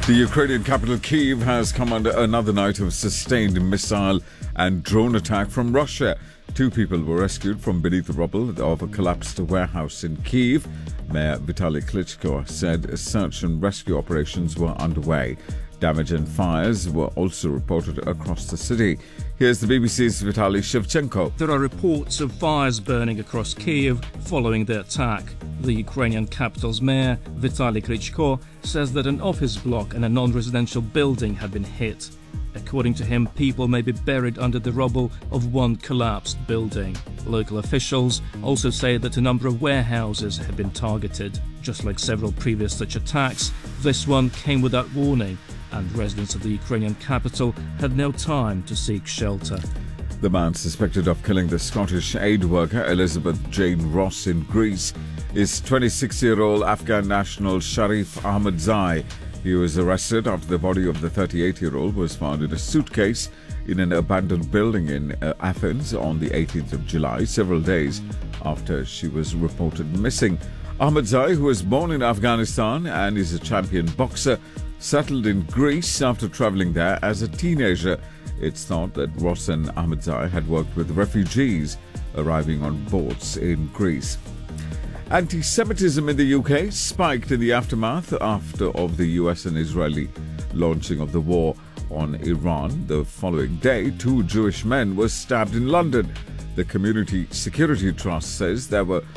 The Ukrainian capital Kyiv has come under another night of sustained missile and drone attack from Russia. 2 people were rescued from beneath the rubble of a collapsed warehouse in Kyiv. Mayor Vitaly Klitschko said search and rescue operations were underway. Damage and fires were also reported across the city. Here's the BBC's Vitaly Shevchenko. There are reports of fires burning across Kyiv following the attack. The Ukrainian capital's mayor, Vitaly Klitschko, says that an office block and a non-residential building had been hit. According to him, people may be buried under the rubble of one collapsed building. Local officials also say that a number of warehouses have been targeted. Just like several previous such attacks, this one came without warning, and residents of the Ukrainian capital had no time to seek shelter. The man suspected of killing the Scottish aid worker Elizabeth Jane Ross in Greece is 26-year-old Afghan national Sharif Ahmadzai. He was arrested after the body of the 38-year-old was found in a suitcase in an abandoned building in Athens on the 18th of July, several days after she was reported missing. Ahmadzai, who was born in Afghanistan and is a champion boxer, settled in Greece after traveling there as a teenager. It's thought that Ross and Ahmadzai had worked with refugees arriving on boats in Greece. Anti-Semitism in the UK spiked in the aftermath of the US and Israeli launching of the war on Iran. The following day, 2 Jewish men were stabbed in London. The Community Security Trust says there were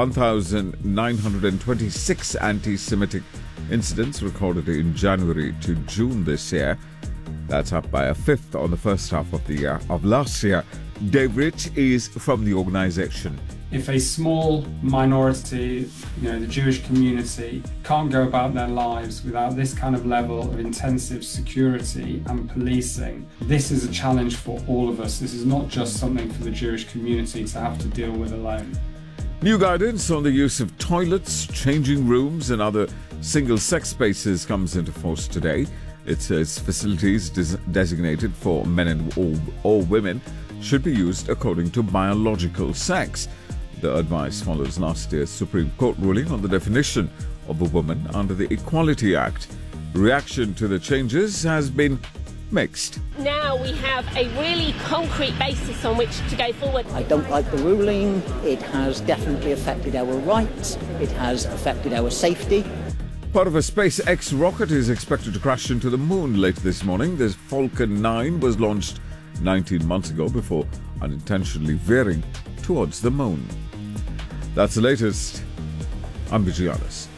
1,926 anti-Semitic incidents recorded in January to June this year. That's up by a fifth on the first half of last year. Dave Rich is from the organisation. If a small minority, the Jewish community, can't go about their lives without this kind of level of intensive security and policing, this is a challenge for all of us. This is not just something for the Jewish community to have to deal with alone. New guidance on the use of toilets, changing rooms and other single-sex spaces comes into force today. It says facilities designated for men and or women should be used according to biological sex. The advice follows last year's Supreme Court ruling on the definition of a woman under the Equality Act. Reaction to the changes has been mixed. Now we have a really concrete basis on which to go forward. I don't like the ruling. It has definitely affected our rights. It has affected our safety. Part of a SpaceX rocket is expected to crash into the moon later this morning. The Falcon 9 was launched 19 months ago before unintentionally veering towards the moon. That's the latest. I'm Vijay Alice.